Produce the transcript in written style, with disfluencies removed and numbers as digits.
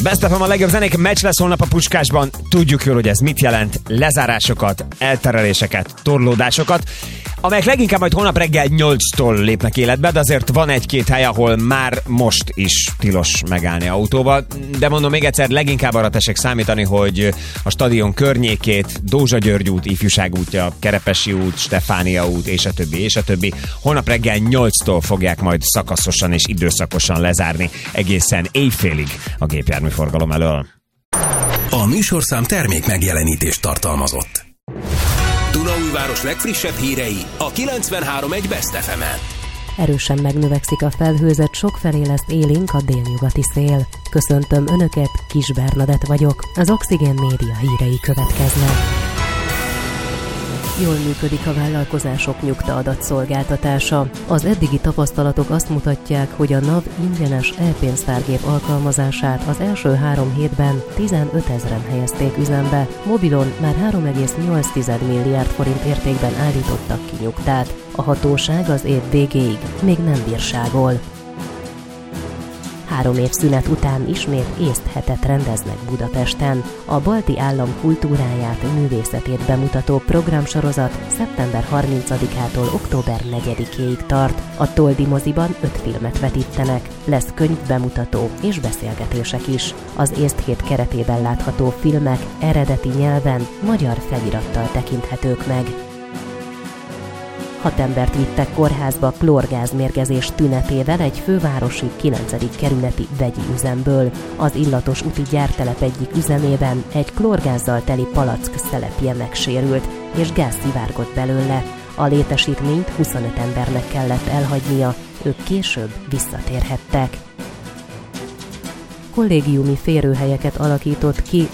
Best of a legjobb zenék, meccs lesz holnap a Puskásban. Tudjuk jól, hogy ez mit jelent. Lezárásokat, eltereléseket, torlódásokat, amelyek leginkább majd holnap reggel 8-tól lépnek életbe, de azért van egy-két hely, ahol már most is tilos megállni autóval. De mondom még egyszer, leginkább arra tessék számítani, hogy a stadion környékét, Dózsa György út, Ifjúság útja, Kerepesi út, Stefánia út, és a többi. Holnap reggel 8-tól fogják majd szakaszosan és időszakosan lezárni egészen éjfélig a gépjárműforgalom elől. A műsorszám termék megjelenítést tartalmazott. Dunaújváros legfrissebb hírei a 93.1 Best FM-en. Erősen megnövekszik a felhőzet, sokfelé lesz élénk a délnyugati szél. Köszöntöm Önöket, Kis Bernadett vagyok. Az Oxygen Média hírei következnek. Jól működik a vállalkozások nyugta-adatszolgáltatása. Az eddigi tapasztalatok azt mutatják, hogy a NAV ingyenes e-pénztárgép alkalmazását az első 3 hétben 15 000-en helyezték üzembe. Mobilon már 3,8 milliárd forint értékben állítottak ki nyugtát. A hatóság az év végéig még nem bírságol. 3 év szünet után ismét észthetet rendeznek Budapesten. A balti állam kultúráját, művészetét bemutató programsorozat szeptember 30-ától október 4-éig tart. A Toldi moziban 5 filmet vetítenek, lesz könyvbemutató és beszélgetések is. Az észthét keretében látható filmek eredeti nyelven, magyar felirattal tekinthetők meg. 6 embert vittek kórházba klórgázmérgezés tünetével egy fővárosi 9. kerületi vegyi üzemből. Az illatos úti gyártelep egyik üzemében egy klórgázzal teli palack szelepje megsérült, és gáz szivárgott belőle. A létesítményt 25 embernek kellett elhagynia, ők később visszatérhettek. Kollégiumi férőhelyeket alakított ki